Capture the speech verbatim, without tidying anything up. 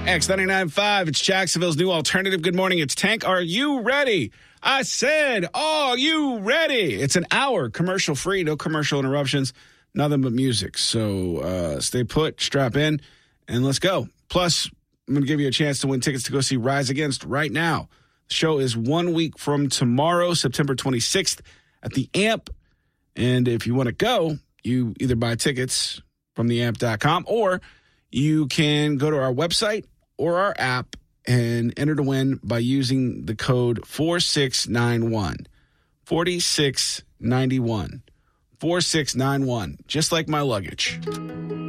X ninety-nine point five, it's Jacksonville's new alternative. Good morning, it's Tank. Are you ready? I said, are you ready? It's an hour, commercial-free, no commercial interruptions, nothing but music. So uh, stay put, strap in, and let's go. Plus, I'm going to give you a chance to win tickets to go see Rise Against right now. The show is one week from tomorrow, September twenty-sixth, at the Amp. And if you want to go, you either buy tickets from the amp dot com or you can go to our website or our app and enter to win by using the code four six nine one. forty-six ninety-one. four six nine one, just like my luggage.